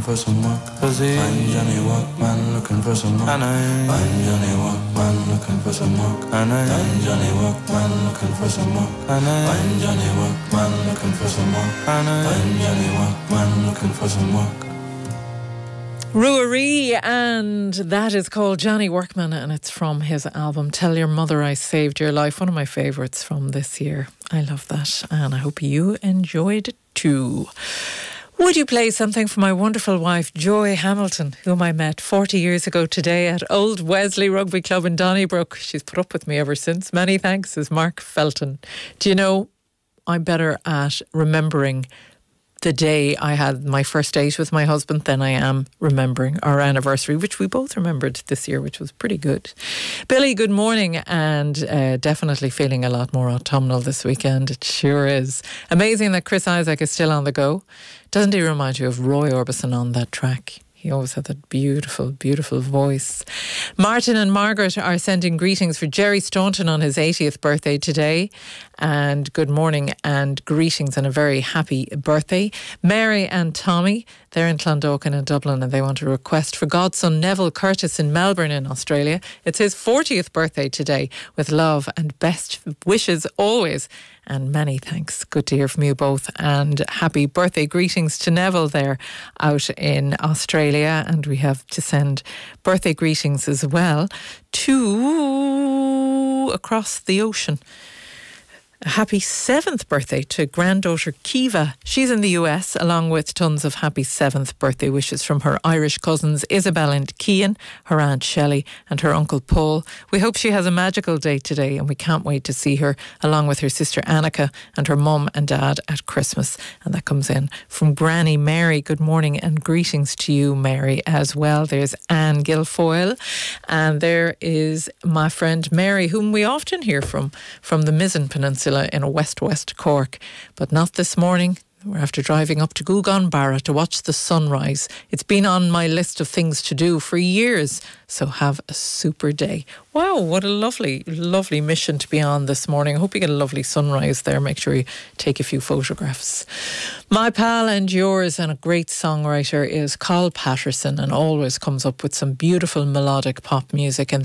looking for some work. I'm Johnny Workman looking for some work. I'm Johnny Workman looking for some work. I'm Johnny Workman looking for some work. I'm Johnny Workman looking for some work. I'm Johnny Workman looking for some work. Ruarie, and that is called Johnny Workman, and it's from his album Tell Your Mother I Saved Your Life, one of my favourites from this year. I love that, and I hope you enjoyed it too. Would you play something for my wonderful wife, Joy Hamilton, whom I met 40 years ago today at Old Wesley Rugby Club in Donnybrook? She's put up with me ever since. Many thanks, is Mark Felton. Do you know, I'm better at remembering the day I had my first date with my husband than I am remembering our anniversary, which we both remembered this year, which was pretty good. Billy, good morning, and definitely feeling a lot more autumnal this weekend. It sure is. Amazing that Chris Isaak is still on the go. Doesn't he remind you of Roy Orbison on that track? He always had that beautiful, beautiful voice. Martin and Margaret are sending greetings for Jerry Staunton on his 80th birthday today. And good morning and greetings and a very happy birthday. Mary and Tommy, they're in Clondalkin in Dublin, and they want a request for godson Neville Curtis in Melbourne in Australia. It's his 40th birthday today, with love and best wishes always. And many thanks. Good to hear from you both, and happy birthday greetings to Neville there out in Australia. And we have to send birthday greetings as well to across the ocean. A happy 7th birthday to granddaughter Kiva. She's in the US, along with tons of happy 7th birthday wishes from her Irish cousins Isabel and Cian, her aunt Shelley and her uncle Paul. We hope she has a magical day today, and we can't wait to see her along with her sister Annika and her mum and dad at Christmas. And that comes in from Granny Mary. Good morning and greetings to you, Mary, as well. There's Anne Guilfoyle, and there is my friend Mary, whom we often hear from the Mizen Peninsula in a west Cork, but not this morning. We're after driving up to Gougane-Barra to watch the sunrise. It's been on my list of things to do for years, so have a super day. Wow, what a lovely, lovely mission to be on this morning. I hope you get a lovely sunrise there. Make sure you take a few photographs. My pal and yours and a great songwriter is Carl Patterson, and always comes up with some beautiful melodic pop music, and